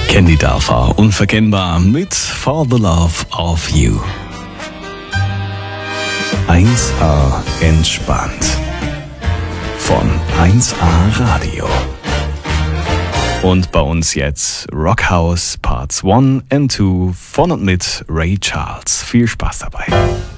Candy Dörfer, unverkennbar mit For the Love of You. 1A entspannt. Von 1A Radio. Und bei uns jetzt Rockhouse Parts 1 and 2 von und mit Ray Charles. Viel Spaß dabei.